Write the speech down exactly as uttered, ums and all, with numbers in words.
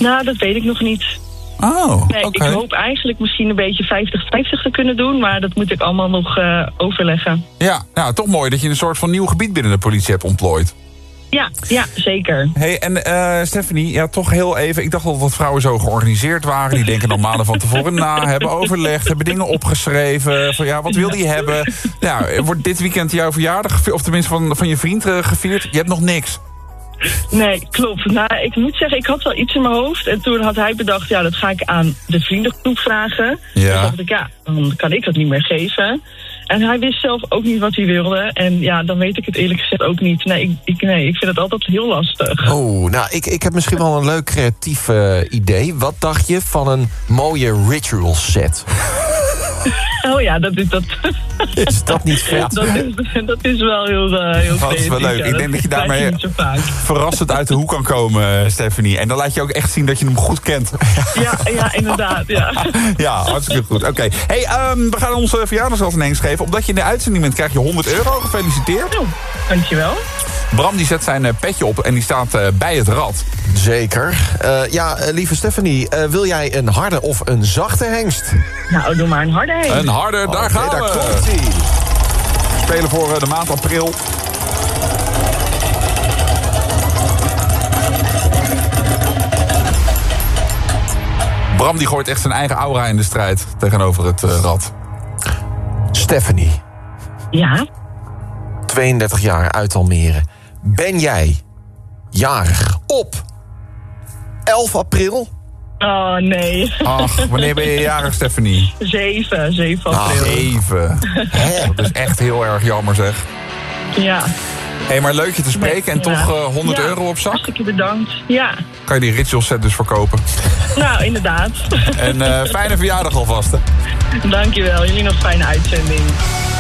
Nou, dat weet ik nog niet. Oh, nee, okay. Ik hoop eigenlijk misschien een beetje vijftig vijftig te kunnen doen, maar dat moet ik allemaal nog uh, overleggen. Ja, nou, toch mooi dat je een soort van nieuw gebied binnen de politie hebt ontplooid. Ja, ja, zeker. Hey, en uh, Stephanie, ja, toch heel even. Ik dacht wel dat vrouwen zo georganiseerd waren. Die denken dan maanden van tevoren na, hebben overlegd, hebben dingen opgeschreven. Van ja, wat wil die hebben? Ja, wordt dit weekend jouw verjaardag, of tenminste van, van je vriend uh, gevierd? Je hebt nog niks. Nee, klopt. Nou, ik moet zeggen, ik had wel iets in mijn hoofd. En toen had hij bedacht, ja, dat ga ik aan de vriendengroep vragen. Ja. Toen dacht ik, ja, dan kan ik dat niet meer geven. En hij wist zelf ook niet wat hij wilde. En ja, dan weet ik het eerlijk gezegd ook niet. Nee, ik, ik, nee, ik vind het altijd heel lastig. Oh, nou, ik, ik heb misschien wel een leuk creatief uh, idee. Wat dacht je van een mooie ritual set? Oh ja, dat is dat. Is dat niet vet? Dat is, dat is wel heel, uh, heel Dat is wel leuk. Ja, ik denk dat je daarmee niet zo vaak. verrassend uit de hoek kan komen, Stephanie. En dan laat je ook echt zien dat je hem goed kent. Ja, ja inderdaad. Ja, ja hartstikke goed. Oké. Okay. Hey, um, we gaan onze verjaardagsaflevering geven. Omdat je in de uitzending bent, krijg je honderd euro. Gefeliciteerd. Oh, dankjewel. Bram die zet zijn petje op en die staat uh, bij het rad. Zeker. Uh, ja, lieve Stephanie, uh, wil jij een harde of een zachte hengst? Nou, doe maar een harde hengst. Een harde, daar okay, gaan daar we. Komt-ie. We spelen voor uh, de maand april. Bram die gooit echt zijn eigen aura in de strijd tegenover het uh, rad. Stephanie. Ja? tweeëndertig jaar uit Almere. Ben jij jarig op elf april? Oh, nee. Ach, wanneer ben je jarig, Stephanie? zeven, zeven april. zeven. Dat is echt heel erg jammer, zeg. Ja. Hé, hey, maar leuk je te spreken en ja. toch uh, honderd ja, euro op zak? Hartstikke bedankt, ja. Kan je die ritual set dus verkopen? Nou, inderdaad. En uh, fijne verjaardag alvast, hè? Dankjewel, jullie nog een fijne uitzending.